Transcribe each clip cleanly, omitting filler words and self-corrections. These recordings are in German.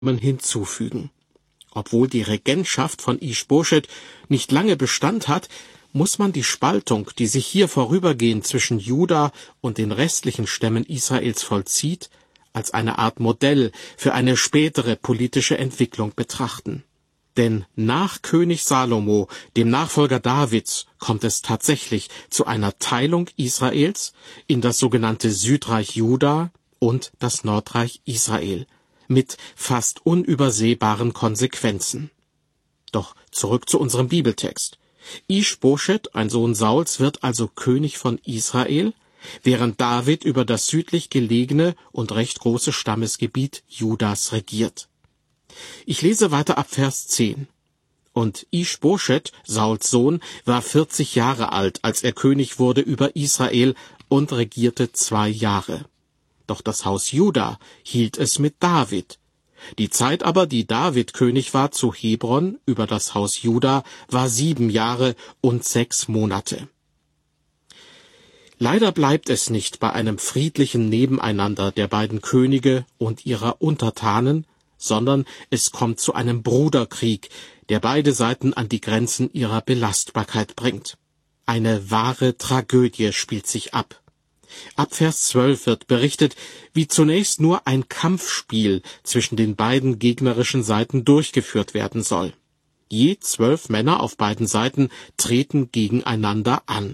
hinzufügen. Obwohl die Regentschaft von Isch-Boschet nicht lange Bestand hat, muss man die Spaltung, die sich hier vorübergehend zwischen Juda und den restlichen Stämmen Israels vollzieht, als eine Art Modell für eine spätere politische Entwicklung betrachten. Denn nach König Salomo, dem Nachfolger Davids, kommt es tatsächlich zu einer Teilung Israels in das sogenannte Südreich Juda und das Nordreich Israel, mit fast unübersehbaren Konsequenzen. Doch zurück zu unserem Bibeltext. Isch-Boschet, ein Sohn Sauls, wird also König von Israel, während David über das südlich gelegene und recht große Stammesgebiet Judas regiert. Ich lese weiter ab Vers 10. Und Isch-Boschet, Sauls Sohn, war 40 Jahre alt, als er König wurde über Israel und regierte 2 Jahre. Doch das Haus Juda hielt es mit David. Die Zeit aber, die David König war zu Hebron über das Haus Juda, war 7 Jahre und 6 Monate. Leider bleibt es nicht bei einem friedlichen Nebeneinander der beiden Könige und ihrer Untertanen, sondern es kommt zu einem Bruderkrieg, der beide Seiten an die Grenzen ihrer Belastbarkeit bringt. Eine wahre Tragödie spielt sich ab. Ab Vers 12 wird berichtet, wie zunächst nur ein Kampfspiel zwischen den beiden gegnerischen Seiten durchgeführt werden soll. Je 12 Männer auf beiden Seiten treten gegeneinander an.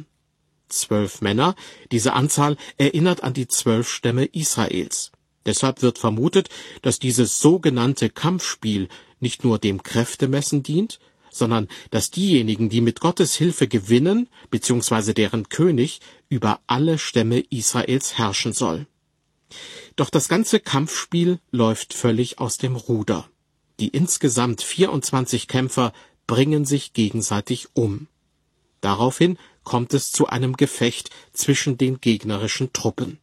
12 Männer, diese Anzahl erinnert an die 12 Stämme Israels. Deshalb wird vermutet, dass dieses sogenannte Kampfspiel nicht nur dem Kräftemessen dient, sondern dass diejenigen, die mit Gottes Hilfe gewinnen, bzw. deren König, über alle Stämme Israels herrschen soll. Doch das ganze Kampfspiel läuft völlig aus dem Ruder. Die insgesamt 24 Kämpfer bringen sich gegenseitig um. Daraufhin kommt es zu einem Gefecht zwischen den gegnerischen Truppen.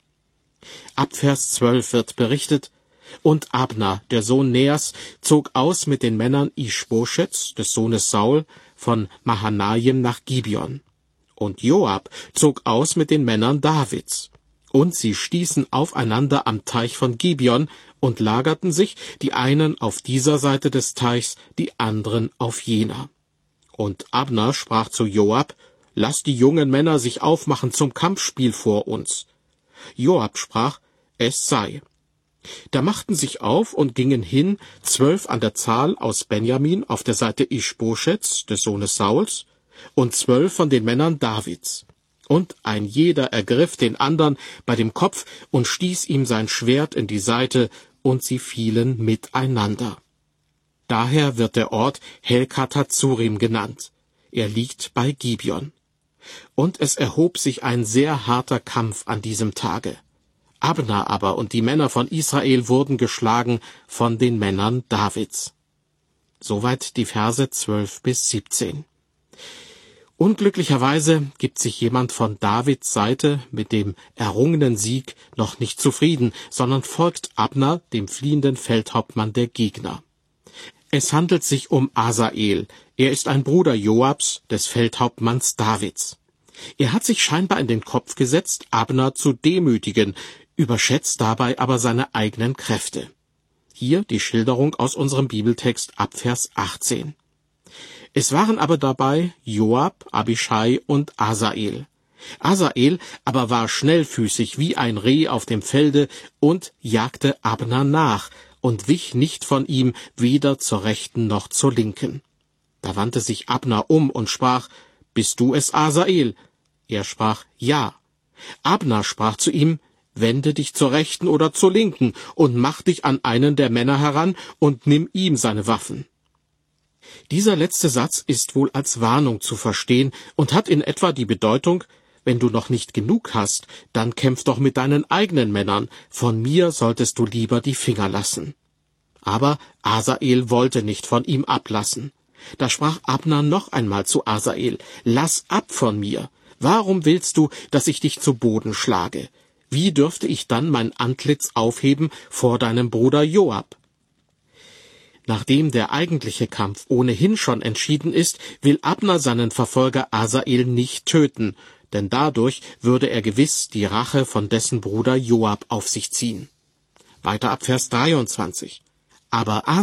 Ab Vers 12 wird berichtet, und Abner, der Sohn Neas, zog aus mit den Männern Isch-Boschets, des Sohnes Saul, von Mahanaim nach Gibeon. Und Joab zog aus mit den Männern Davids. Und sie stießen aufeinander am Teich von Gibeon und lagerten sich, die einen auf dieser Seite des Teichs, die anderen auf jener. Und Abner sprach zu Joab, »Lass die jungen Männer sich aufmachen zum Kampfspiel vor uns.« Joab sprach, »Es sei.« Da machten sich auf und gingen hin 12 an der Zahl aus Benjamin auf der Seite Isch-Boschets, des Sohnes Sauls, und 12 von den Männern Davids. Und ein jeder ergriff den andern bei dem Kopf und stieß ihm sein Schwert in die Seite, und sie fielen miteinander. Daher wird der Ort Helkat Hatzurim genannt. Er liegt bei Gibeon. Und es erhob sich ein sehr harter Kampf an diesem Tage. Abner aber und die Männer von Israel wurden geschlagen von den Männern Davids. Soweit die Verse 12 bis 17. Unglücklicherweise gibt sich jemand von Davids Seite mit dem errungenen Sieg noch nicht zufrieden, sondern folgt Abner, dem fliehenden Feldhauptmann der Gegner. Es handelt sich um Asael. Er ist ein Bruder Joabs, des Feldhauptmanns Davids. Er hat sich scheinbar in den Kopf gesetzt, Abner zu demütigen, überschätzt dabei aber seine eigenen Kräfte. Hier die Schilderung aus unserem Bibeltext ab Vers 18. Es waren aber dabei Joab, Abischai und Asael. Asael aber war schnellfüßig wie ein Reh auf dem Felde und jagte Abner nach und wich nicht von ihm weder zur rechten noch zur linken. Da wandte sich Abner um und sprach, »Bist du es, Asael?« Er sprach, »Ja.« Abner sprach zu ihm, »Wende dich zur rechten oder zur linken und mach dich an einen der Männer heran und nimm ihm seine Waffen.« Dieser letzte Satz ist wohl als Warnung zu verstehen und hat in etwa die Bedeutung, wenn du noch nicht genug hast, dann kämpf doch mit deinen eigenen Männern, von mir solltest du lieber die Finger lassen. Aber Asael wollte nicht von ihm ablassen. Da sprach Abner noch einmal zu Asael, »Lass ab von mir. Warum willst du, dass ich dich zu Boden schlage? Wie dürfte ich dann mein Antlitz aufheben vor deinem Bruder Joab?« Nachdem der eigentliche Kampf ohnehin schon entschieden ist, will Abner seinen Verfolger Asael nicht töten, denn dadurch würde er gewiss die Rache von dessen Bruder Joab auf sich ziehen. Weiter ab Vers 23. Aber